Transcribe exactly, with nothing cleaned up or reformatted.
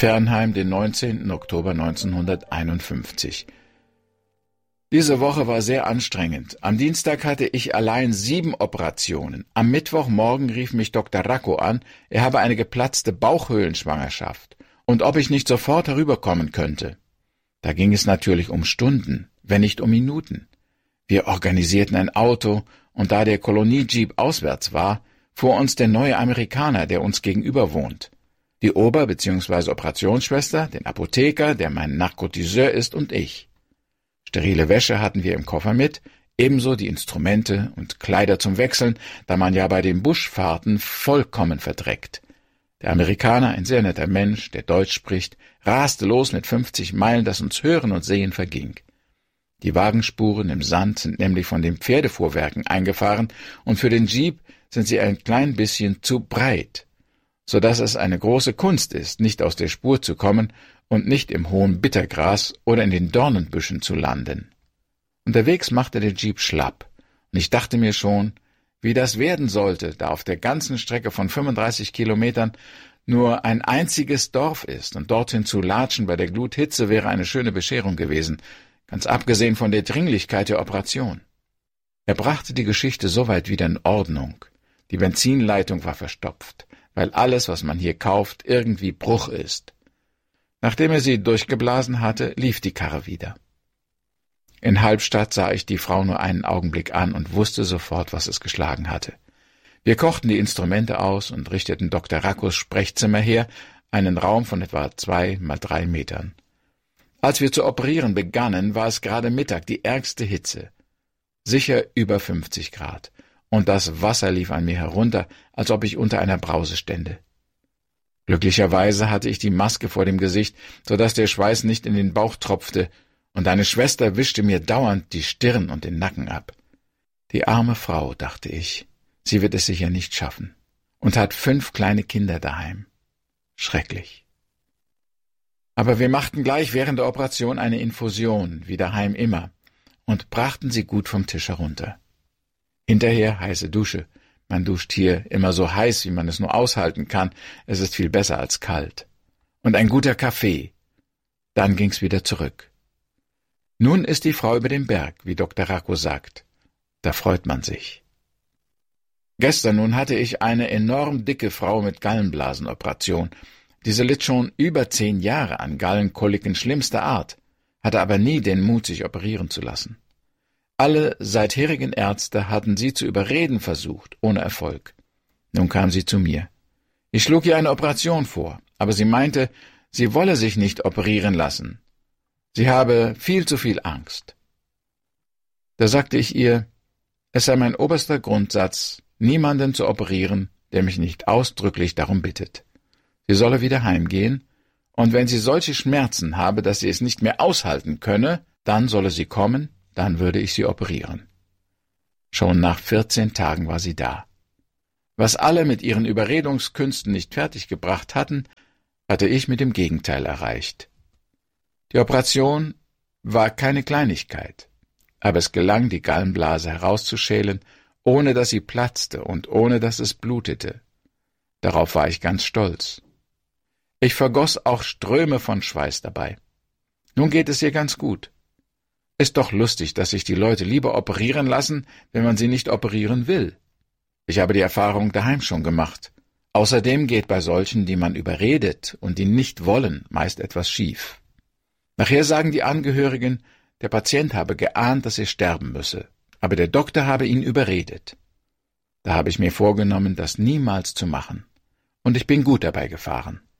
Fernheim, den neunzehnten Oktober neunzehnhunderteinundfünfzig. Diese Woche war sehr anstrengend. Am Dienstag hatte ich allein sieben Operationen. Am Mittwochmorgen rief mich Doktor Racco an, er habe eine geplatzte Bauchhöhlenschwangerschaft und ob ich nicht sofort herüberkommen könnte. Da ging es natürlich um Stunden, wenn nicht um Minuten. Wir organisierten ein Auto, und da der Kolonie-Jeep auswärts war, fuhr uns der neue Amerikaner, der uns gegenüber wohnt. Die Ober- bzw. Operationsschwester, den Apotheker, der mein Narkotiseur ist, und ich. Sterile Wäsche hatten wir im Koffer mit, ebenso die Instrumente und Kleider zum Wechseln, da man ja bei den Buschfahrten vollkommen verdreckt. Der Amerikaner, ein sehr netter Mensch, der Deutsch spricht, raste los mit fünfzig Meilen, dass uns Hören und Sehen verging. Die Wagenspuren im Sand sind nämlich von den Pferdefuhrwerken eingefahren und für den Jeep sind sie ein klein bisschen zu breit, so dass es eine große Kunst ist, nicht aus der Spur zu kommen und nicht im hohen Bittergras oder in den Dornenbüschen zu landen. Unterwegs machte der Jeep schlapp, und ich dachte mir schon, wie das werden sollte, da auf der ganzen Strecke von fünfunddreißig Kilometern nur ein einziges Dorf ist, und dorthin zu latschen bei der Gluthitze wäre eine schöne Bescherung gewesen, ganz abgesehen von der Dringlichkeit der Operation. Er brachte die Geschichte soweit wieder in Ordnung. Die Benzinleitung war verstopft, weil alles, was man hier kauft, irgendwie Bruch ist. Nachdem er sie durchgeblasen hatte, lief die Karre wieder. In Halbstadt sah ich die Frau nur einen Augenblick an und wusste sofort, was es geschlagen hatte. Wir kochten die Instrumente aus und richteten Doktor Raccos Sprechzimmer her, einen Raum von etwa zwei mal drei Metern. Als wir zu operieren begannen, war es gerade Mittag, die ärgste Hitze. Sicher über fünfzig Grad. Und das Wasser lief an mir herunter, als ob ich unter einer Brause stände. Glücklicherweise hatte ich die Maske vor dem Gesicht, so dass der Schweiß nicht in den Bauch tropfte, und deine Schwester wischte mir dauernd die Stirn und den Nacken ab. Die arme Frau, dachte ich, sie wird es sicher nicht schaffen, und hat fünf kleine Kinder daheim. Schrecklich. Aber wir machten gleich während der Operation eine Infusion, wie daheim immer, und brachten sie gut vom Tisch herunter. Hinterher heiße Dusche. Man duscht hier immer so heiß, wie man es nur aushalten kann. Es ist viel besser als kalt. Und ein guter Kaffee. Dann ging's wieder zurück. Nun ist die Frau über dem Berg, wie Doktor Racco sagt. Da freut man sich. Gestern nun hatte ich eine enorm dicke Frau mit Gallenblasenoperation. Diese litt schon über zehn Jahre an Gallenkoliken schlimmster Art, hatte aber nie den Mut, sich operieren zu lassen. Alle seitherigen Ärzte hatten sie zu überreden versucht, ohne Erfolg. Nun kam sie zu mir. Ich schlug ihr eine Operation vor, aber sie meinte, sie wolle sich nicht operieren lassen. Sie habe viel zu viel Angst. Da sagte ich ihr, es sei mein oberster Grundsatz, niemanden zu operieren, der mich nicht ausdrücklich darum bittet. Sie solle wieder heimgehen, und wenn sie solche Schmerzen habe, dass sie es nicht mehr aushalten könne, dann solle sie kommen, dann würde ich sie operieren. Schon nach vierzehn Tagen war sie da. Was alle mit ihren Überredungskünsten nicht fertiggebracht hatten, hatte ich mit dem Gegenteil erreicht. Die Operation war keine Kleinigkeit, aber es gelang, die Gallenblase herauszuschälen, ohne dass sie platzte und ohne dass es blutete. Darauf war ich ganz stolz. Ich vergoss auch Ströme von Schweiß dabei. Nun geht es ihr ganz gut. Ist doch lustig, dass sich die Leute lieber operieren lassen, wenn man sie nicht operieren will. Ich habe die Erfahrung daheim schon gemacht. Außerdem geht bei solchen, die man überredet und die nicht wollen, meist etwas schief. Nachher sagen die Angehörigen, der Patient habe geahnt, dass er sterben müsse, aber der Doktor habe ihn überredet. Da habe ich mir vorgenommen, das niemals zu machen. Und ich bin gut dabei gefahren.